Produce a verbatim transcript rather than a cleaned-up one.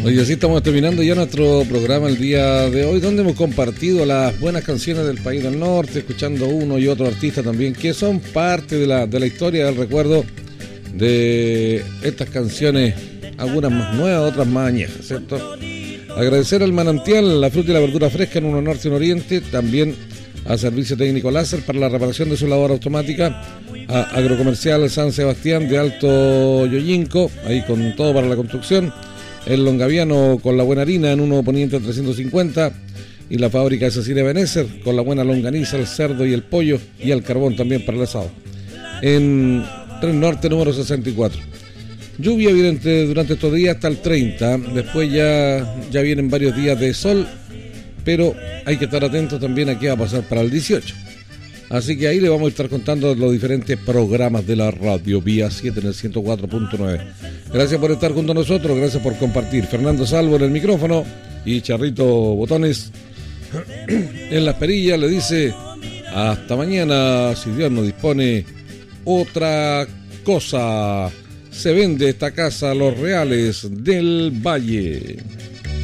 Oye, así estamos terminando ya nuestro programa el día de hoy, donde hemos compartido las buenas canciones del país del norte, escuchando uno y otro artista también, que son parte de la, de la historia, del recuerdo de estas canciones, algunas más nuevas, otras más añejas, ¿cierto? Agradecer al Manantial, la fruta y la verdura fresca en uno norte y un oriente, también a Servicio Técnico Láser para la reparación de su lavadora automática, a Agrocomercial San Sebastián de Alto Yoyinco, ahí con todo para la construcción, el Longaviano con la buena harina en uno Poniente trescientos cincuenta, y la fábrica de Cecilia Benecer con la buena longaniza, el cerdo y el pollo, y el carbón también para el asado, en Tren Norte número sesenta y cuatro. Lluvia durante, durante estos días hasta el treinta, después ya, ya vienen varios días de sol, pero hay que estar atentos también a qué va a pasar para el dieciocho. Así que ahí le vamos a estar contando los diferentes programas de la radio Vía siete en el ciento cuatro punto nueve. Gracias por estar junto a nosotros, gracias por compartir. Fernando Salvo en el micrófono y Charrito Botones en las perillas le dice hasta mañana, si Dios nos dispone. Otra cosa, se vende esta casa Los Reales del Valle.